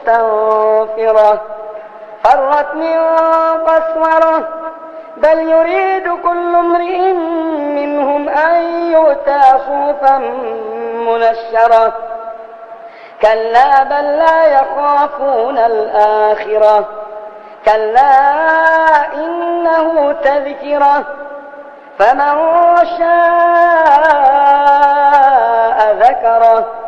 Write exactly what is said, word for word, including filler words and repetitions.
مستنفرة فرت من قسورة بل يريد كل امرئ منهم أن يؤتى صحفا منشرة كلا بل لا يخافون الآخرة كلا إنه تذكرة فمن شاء ذكره